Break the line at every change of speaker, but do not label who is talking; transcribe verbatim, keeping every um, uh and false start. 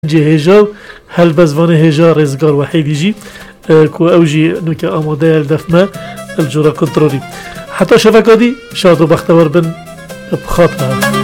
جي هجا هل بس فاني هجا رزقار وحيد يجي كو اوجي نوكا اموديل الدفمة الجورا كنترولي حتى شفاكا دي شادو بختور بن بخاطرها.